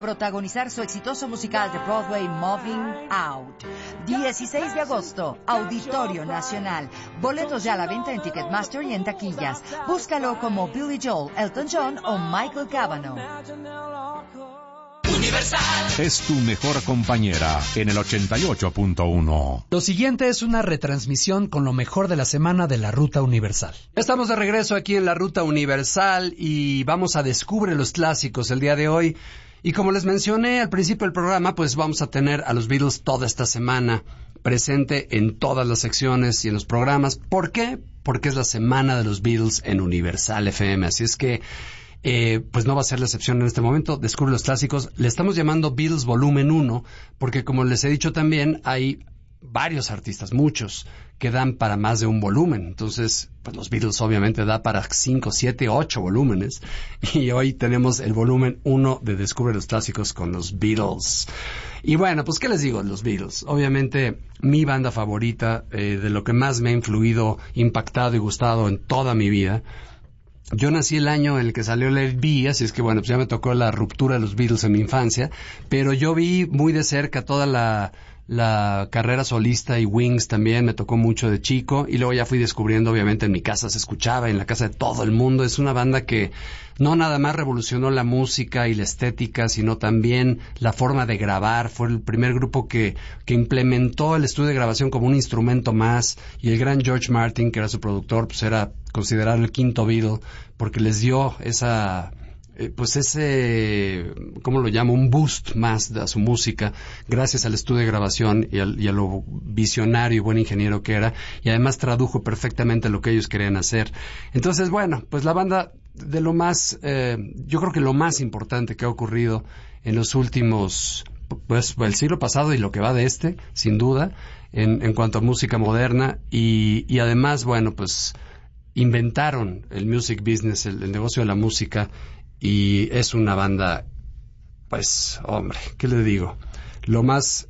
protagonizar su exitoso musical de Broadway Moving Out. 16 de agosto, Auditorio Nacional. Boletos ya a la venta en Ticketmaster y en taquillas. Búscalo como Billy Joel, Elton John o Michael Cavanaugh. Universal es tu mejor compañera en el 88.1. Lo siguiente es una retransmisión con lo mejor de la semana de la Ruta Universal. Estamos de regreso aquí en la Ruta Universal y vamos a descubrir los clásicos el día de hoy. Y como les mencioné al principio del programa, pues vamos a tener a los Beatles toda esta semana presente en todas las secciones y en los programas. ¿Por qué? Porque es la semana de los Beatles en Universal FM. Así es que pues no va a ser la excepción en este momento. Descubre los clásicos. Le estamos llamando Beatles Volumen 1 porque, como les he dicho también, hay varios artistas, muchos, que dan para más de un volumen. Entonces, pues los Beatles obviamente da para 5, 7, 8 volúmenes. Y hoy tenemos el volumen 1 de Descubre los Clásicos con los Beatles. Y bueno, pues ¿qué les digo de los Beatles? Obviamente, mi banda favorita, de lo que más me ha influido, impactado y gustado en toda mi vida. Yo nací el año en el que salió Let It Be, así es que bueno, pues ya me tocó la ruptura de los Beatles en mi infancia, pero yo vi muy de cerca toda la carrera solista y Wings también, me tocó mucho de chico, y luego ya fui descubriendo, obviamente en mi casa se escuchaba, en la casa de todo el mundo. Es una banda que no nada más revolucionó la música y la estética, sino también la forma de grabar. Fue el primer grupo que implementó el estudio de grabación como un instrumento más, y el gran George Martin, que era su productor, pues era considerado el quinto Beatle, porque les dio esa pues ese, ¿cómo lo llamo? Un boost más a su música, gracias al estudio de grabación y a lo visionario y buen ingeniero que era, y además tradujo perfectamente lo que ellos querían hacer. Entonces, bueno, pues la banda de lo más, yo creo que lo más importante que ha ocurrido en los últimos, pues el siglo pasado y lo que va de este, sin duda, en cuanto a música moderna, y además, bueno, pues inventaron el music business, el negocio de la música. Y es una banda, pues, hombre, ¿qué le digo? Lo más,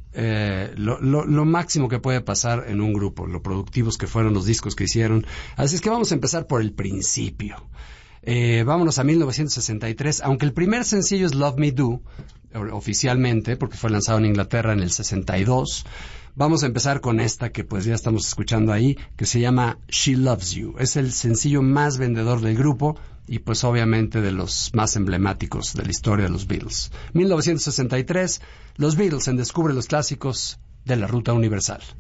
lo máximo que puede pasar en un grupo, lo productivos que fueron los discos que hicieron. Así es que vamos a empezar por el principio. Vámonos a 1963, aunque el primer sencillo es Love Me Do, oficialmente, porque fue lanzado en Inglaterra en el 62. Vamos a empezar con esta que pues ya estamos escuchando ahí, que se llama She Loves You. Es el sencillo más vendedor del grupo y pues obviamente de los más emblemáticos de la historia de los Beatles. 1963, los Beatles en Descubre los Clásicos de la Ruta Universal.